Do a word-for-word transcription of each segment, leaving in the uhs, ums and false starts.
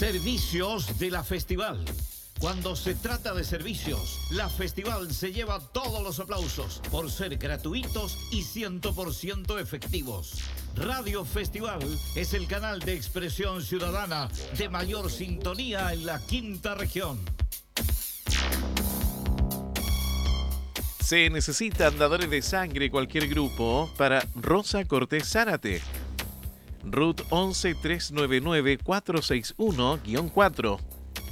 Servicios de la Festival. Cuando se trata de servicios, la Festival se lleva todos los aplausos por ser gratuitos y cien por ciento efectivos. Radio Festival es el canal de expresión ciudadana de mayor sintonía en la quinta región. Se necesitan dadores de sangre cualquier grupo para Rosa Cortés Zárate. R U T once tres nueve nueve cuatro seis uno guión cuatro.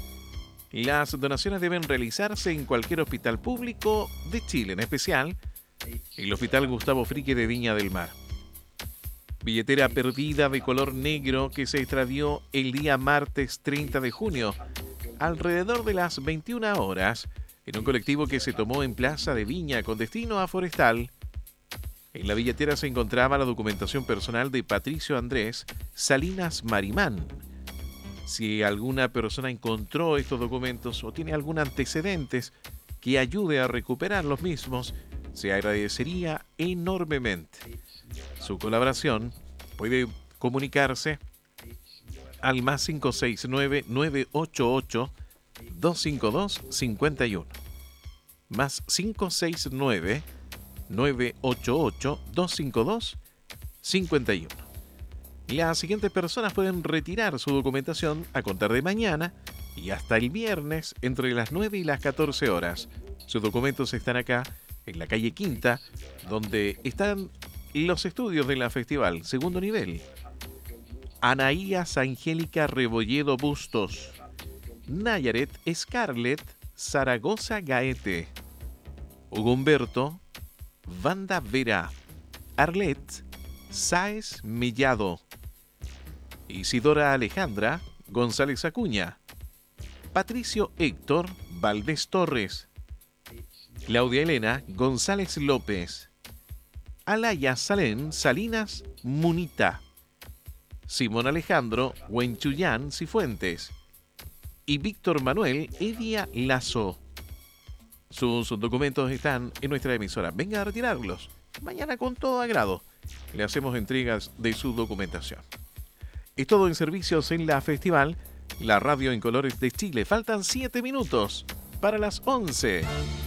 Las donaciones deben realizarse en cualquier hospital público de Chile, en especial el Hospital Gustavo Fricke de Viña del Mar. Billetera perdida de color negro que se extravió el día martes treinta de junio, alrededor de las veintiuna horas, en un colectivo que se tomó en Plaza de Viña con destino a Forestal. En la billetera se encontraba la documentación personal de Patricio Andrés Salinas Marimán. Si alguna persona encontró estos documentos o tiene algún antecedentes que ayude a recuperar los mismos, se agradecería enormemente. Su colaboración puede comunicarse al más cinco seis nueve, nueve ocho ocho, dos cinco dos, cinco uno. Más cinco seis nueve, nueve ocho ocho, dos cinco dos, cinco uno. Las siguientes personas pueden retirar su documentación a contar de mañana y hasta el viernes entre las nueve y las catorce horas. Sus documentos están acá, en la calle Quinta, donde están los estudios de la Festival, segundo nivel. Anaías Angélica Rebolledo Bustos. Nayaret Scarlett Zaragoza Gaete. Hugo Humberto Vanda Vera. Arlet Sáez Mellado. Isidora Alejandra González Acuña. Patricio Héctor Valdés Torres. Claudia Elena González López. Alaya Salén Salinas Munita. Simón Alejandro Huenchuyán Cifuentes. Y Víctor Manuel Edia Lazo. Sus documentos están en nuestra emisora. Venga a retirarlos. Mañana con todo agrado le hacemos entregas de su documentación. Es todo en servicios en la Festival, la radio en colores de Chile. Faltan siete minutos para las once.